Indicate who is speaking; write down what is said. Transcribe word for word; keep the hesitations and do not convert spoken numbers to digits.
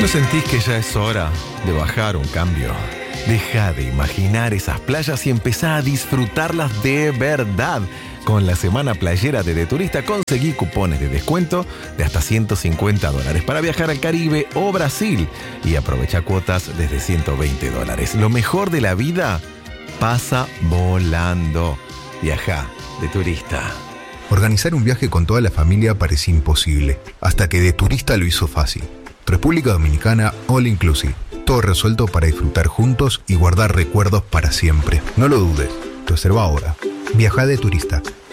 Speaker 1: ¿No sentís que ya es hora de bajar un cambio? Deja de imaginar esas playas y empezá a disfrutarlas de verdad. Con la Semana Playera de De Turista conseguí cupones de descuento de hasta ciento cincuenta dólares para viajar al Caribe o Brasil y aprovecha cuotas desde ciento veinte dólares. Lo mejor de la vida pasa volando. Viaja De Turista.
Speaker 2: Organizar un viaje con toda la familia parecía imposible, hasta que De Turista lo hizo fácil. República Dominicana All Inclusive. Todo resuelto para disfrutar juntos y guardar recuerdos para siempre. No lo dudes. Reserva ahora. Viaja De Turista.